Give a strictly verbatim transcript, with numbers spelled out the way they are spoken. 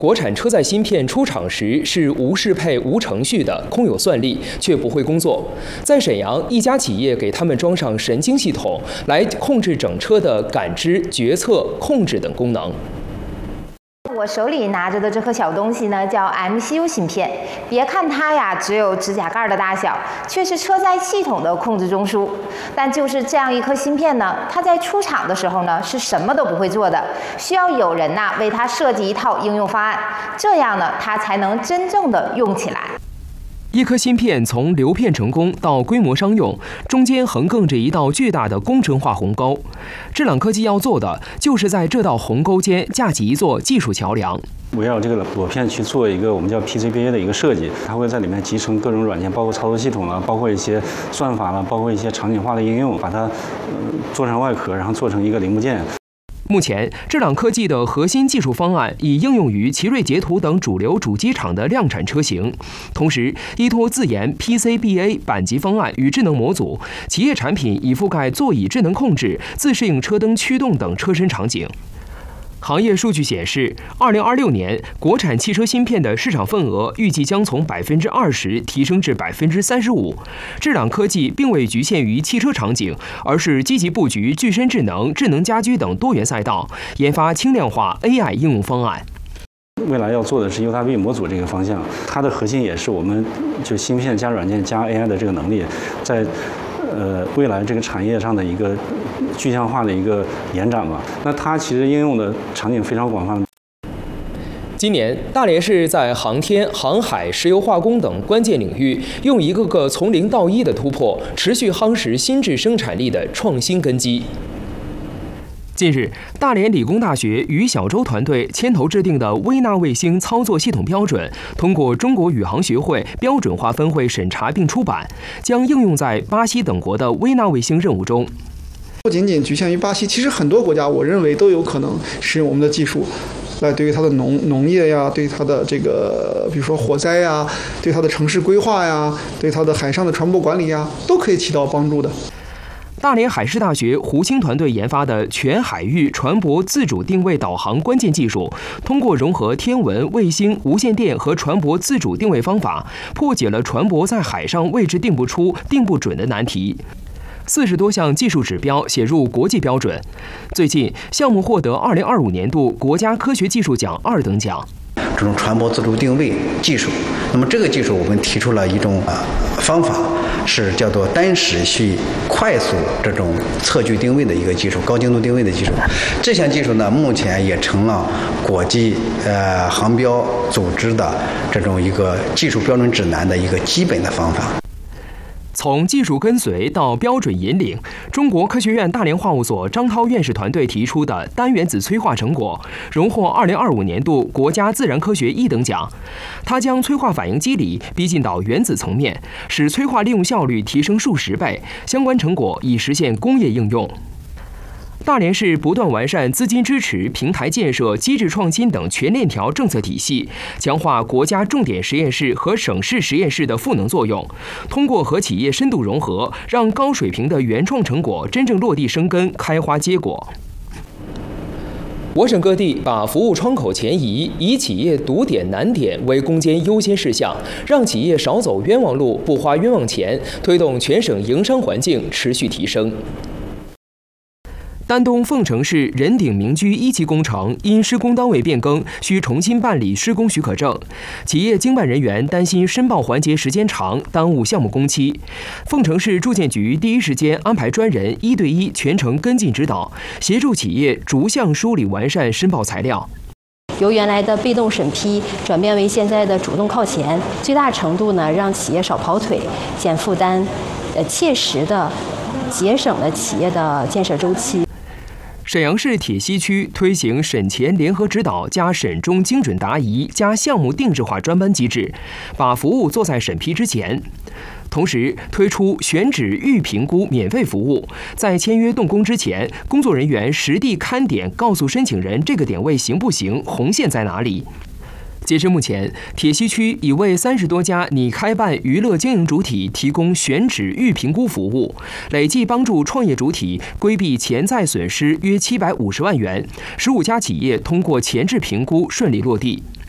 国产车载芯片出厂时是无适配、无程序的，空有算力却不会工作。在沈阳，一家企业给他们装上神经系统，来控制整车的感知、决策、控制等功能。 我手里拿着的这颗小东西呢，叫 M C U 芯片。别看它呀，只有指甲盖的大小，却是车载系统的控制中枢。但就是这样一颗芯片呢，它在出厂的时候呢，是什么都不会做的，需要有人呐为它设计一套应用方案，这样呢，它才能真正的用起来。 一颗芯片从流片成功到规模商用，中间横亘着一道巨大的工程化鸿沟。智朗科技要做的，就是在这道鸿沟间架起一座技术桥梁。 围绕这个裸片去做一个我们叫 P C B A 的一个设计，它会在里面集成各种软件，包括操作系统了，包括一些算法了，包括一些场景化的应用，把它呃做成外壳，然后做成一个零部件。 目前，智朗科技的核心技术方案已应用于奇瑞、捷途等主流主机厂的量产车型。同时，依托自研 P C B A 板级方案与智能模组，企业产品已覆盖座椅智能控制、自适应车灯驱动等车身场景。 行业数据显示，二零二六年国产汽车芯片的市场份额预计将从百分之二十提升至百分之三十五。智朗科技并未局限于汽车场景，而是积极布局具身智能、智能家居等多元赛道，研发轻量化 A I 应用方案。 未来要做的是 U W B 模组这个方向，它的核心也是我们就芯片加软件加 A I 的这个能力，在呃未来这个产业上的一个具象化的一个延展吧。那它其实应用的场景非常广泛。 今年，大连市在航天、航海、石油化工等关键领域，用一个个从零到一的突破，持续夯实新质生产力的创新根基。 近日，大连理工大学与小舟团队牵头制定的微纳卫星操作系统标准，通过中国宇航学会标准化分会审查并出版，将应用在巴西等国的微纳卫星任务中。 不仅仅局限于巴西，其实很多国家，我认为都有可能使用我们的技术，来对于它的农农业呀，对它的这个，比如说火灾呀，对它的城市规划呀，对它的海上的船舶管理呀，都可以起到帮助的。 大连海事大学湖星团队研发的全海域船舶自主定位导航关键技术，通过融合天文、卫星、无线电和船舶自主定位方法，破解了船舶在海上位置定不出、定不准的难题。四十多项技术指标写入国际标准。最近，项目获得二零二五年度国家科学技术奖二等奖。 这种船舶自主定位技术，那么这个技术我们提出了一种呃方法，是叫做单时序快速这种测距定位的一个技术，高精度定位的技术。这项技术呢，目前也成了国际呃航标组织的这种一个技术标准指南的一个基本的方法。 从技术跟随到标准引领，中国科学院大连化物所张涛院士团队提出的单原子催化成果，荣获二零二五年度国家自然科学一等奖。它将催化反应机理逼近到原子层面，使催化利用效率提升数十倍。相关成果已实现工业应用。 大连市不断完善资金支持、平台建设、机制创新等全链条政策体系，强化国家重点实验室和省市实验室的赋能作用，通过和企业深度融合，让高水平的原创成果真正落地生根、开花结果。我省各地把服务窗口前移，以企业堵点难点为攻坚优先事项，让企业少走冤枉路、不花冤枉钱，推动全省营商环境持续提升。 丹东凤城市人鼎民居一期工程因施工单位变更，需重新办理施工许可证。企业经办人员担心申报环节时间长，耽误项目工期。凤城市住建局第一时间安排专人一对一全程跟进指导，协助企业逐项梳理完善申报材料。 由原来的被动审批转变为现在的主动靠前，最大程度呢让企业少跑腿、减负担，呃，切实的节省了企业的建设周期。 沈阳市铁西区推行审前联合指导加审中精准答疑加项目定制化专班机制，把服务做在审批之前。同时推出选址预评估免费服务，在签约动工之前，工作人员实地看点，告诉申请人这个点位行不行，红线在哪里。 截至目前，铁西区已为三十多家拟开办娱乐经营主体提供选址预评估服务，累计帮助创业主体规避潜在损失约七百五十万元。十五家企业通过前置评估顺利落地。